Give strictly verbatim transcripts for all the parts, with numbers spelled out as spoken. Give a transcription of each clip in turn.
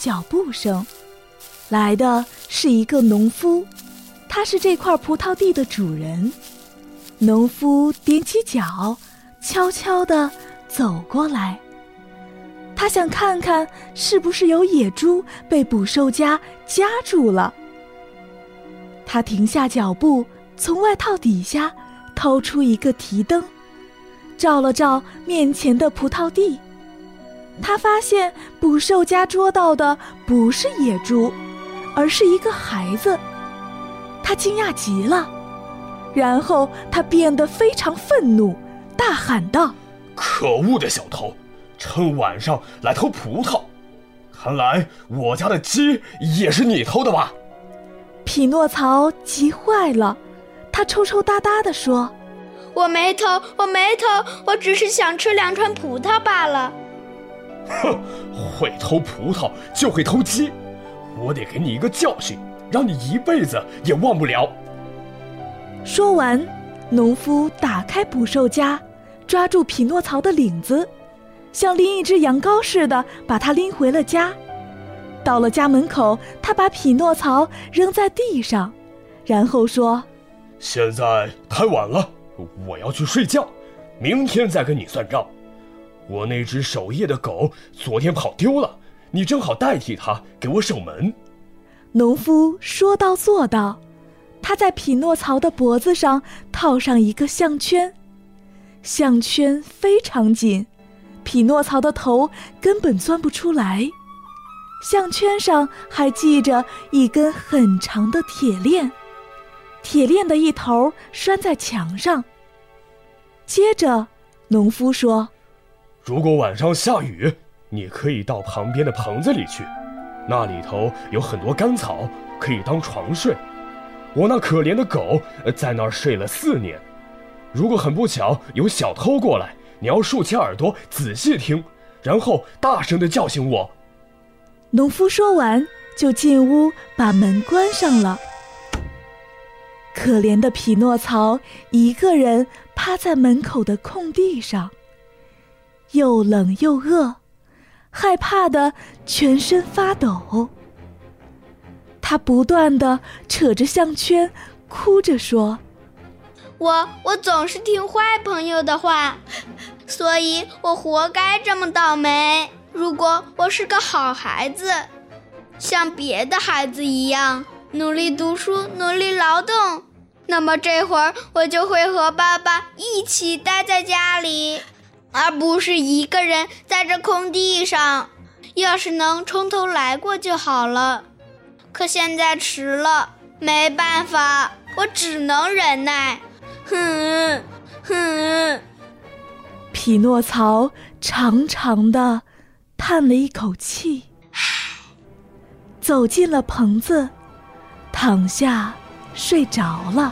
脚步声，来的是一个农夫，他是这块葡萄地的主人。农夫踮起脚，悄悄地走过来，他想看看是不是有野猪被捕兽夹夹住了。他停下脚步，从外套底下掏出一个提灯，照了照面前的葡萄地。他发现捕兽夹捉到的不是野猪，而是一个孩子。他惊讶极了，然后他变得非常愤怒，大喊道： 可恶的小偷，趁晚上来偷葡萄，看来我家的鸡也是你偷的吧？ 匹诺曹急坏了，他抽抽搭搭地说： 我没偷，我没偷，我只是想吃两串葡萄罢了。 哼，会偷葡萄就会偷鸡，我得给你一个教训，让你一辈子也忘不了。 说完，农夫打开捕兽夹，抓住匹诺曹的领子，像拎一只羊羔似的把他拎回了家。到了家门口，他把匹诺曹扔在地上，然后说： 现在太晚了，我要去睡觉，明天再跟你算账。我那只守夜的狗昨天跑丢了，你正好代替它给我守门。 农夫说到做到，他在匹诺曹的脖子上套上一个项圈，项圈非常紧，匹诺曹的头根本钻不出来。项圈上还系着一根很长的铁链，铁链的一头拴在墙上。接着，农夫说： 如果晚上下雨，你可以到旁边的棚子里去，那里头有很多干草，可以当床睡。我那可怜的狗在那儿睡了四年。如果很不巧有小偷过来，你要竖起耳朵仔细听，然后大声地叫醒我。 农夫说完，就进屋把门关上了。可怜的匹诺曹一个人趴在门口的空地上，又冷又饿，害怕得全身发抖。他不断地扯着项圈，哭着说： 我我总是听坏朋友的话，所以我活该这么倒霉。如果我是个好孩子，像别的孩子一样努力读书，努力劳动，那么这会儿我就会和爸爸一起待在家里，而不是一个人在这空地上。要是能从头来过就好了，可现在迟了，没办法，我只能忍耐。哼哼。 匹诺曹长长地叹了一口气，走进了棚子，躺下睡着了。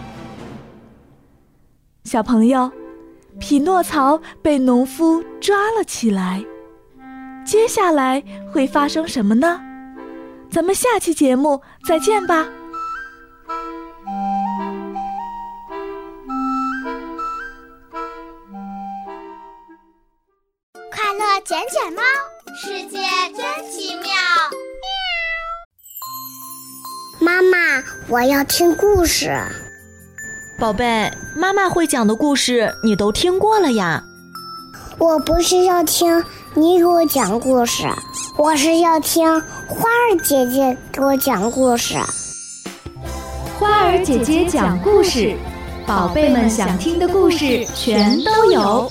小朋友，匹诺曹被农夫抓了起来，接下来会发生什么呢？咱们下期节目再见吧。 快乐卷卷猫，世界真奇妙。妈妈，我要听故事。 宝贝，妈妈会讲的故事你都听过了呀。 我不是要听你给我讲故事，我是要听花儿姐姐给我讲故事。 花儿姐姐讲故事，宝贝们想听的故事全都有。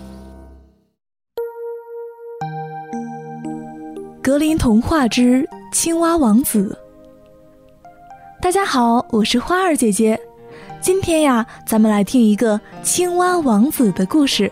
格林童话之青蛙王子。大家好，我是花儿姐姐。今天呀，咱们来听一个青蛙王子的故事。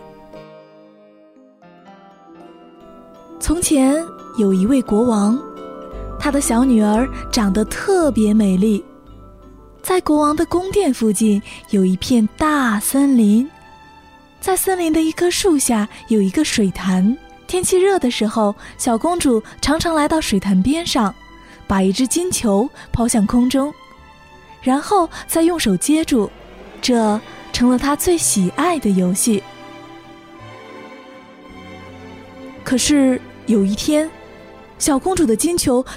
从前有一位国王，他的小女儿长得特别美丽。在国王的宫殿附近有一片大森林，在森林的一棵树下有一个水潭。天气热的时候，小公主常常来到水潭边上，把一只金球抛向空中，然后再用手接住，这成了她最喜爱的游戏。可是有一天，小公主的金球